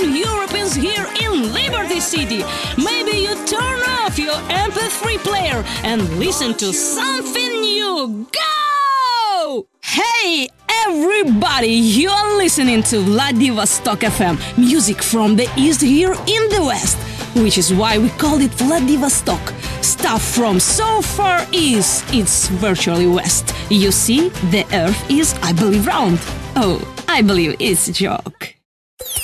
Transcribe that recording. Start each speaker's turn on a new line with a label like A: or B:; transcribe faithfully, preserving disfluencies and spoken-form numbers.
A: from Europeans here in Liberty City. Maybe you turn off your M P three player and listen to something new. Go! Hey everybody, you are listening to Vladivostok F M, music from the east here in the west, which is why we call it Vladivostok. Stuff from so far east, it's virtually west. You see, the earth is, I believe, round. Oh, I believe it's a joke.